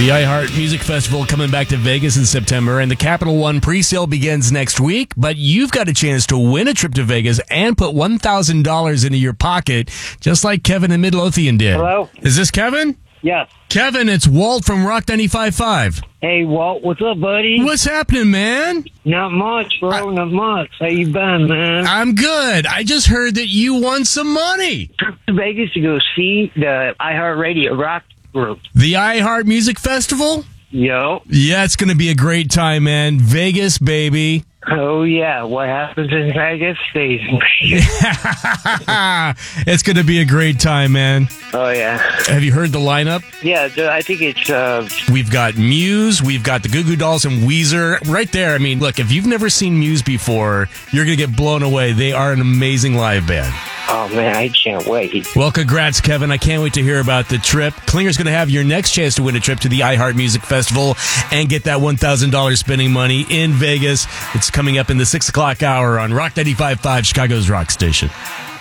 The iHeart Music Festival coming back to Vegas in September, and the Capital One pre-sale begins next week, but you've got a chance to win a trip to Vegas and put $1,000 into your pocket, just like Kevin in Midlothian did. Hello? Is this Kevin? Yes. Kevin, it's Walt from Rock 95.5. Hey, Walt, what's up, buddy? What's happening, man? Not much, bro. Not much. How you been, man? I'm good. I just heard that you won some money. Trip to Vegas to go see the iHeartRadio rock group. The iHeart Music Festival? Yo. Yeah, it's going to be a great time, man. Vegas, baby. Oh, yeah. What happens in Vegas stays in Vegas. It's going to be a great time, man. Oh, yeah. Have you heard the lineup? Yeah, I think it's... We've got Muse, we've got the Goo Goo Dolls, and Weezer right there. I mean, look, if you've never seen Muse before, you're going to get blown away. They are an amazing live band. Oh, man, I can't wait. Well, congrats, Kevin. I can't wait to hear about the trip. Klinger's going to have your next chance to win a trip to the iHeart Music Festival and get that $1,000 spending money in Vegas. It's coming up in the 6 o'clock hour on Rock 95.5, Chicago's rock station.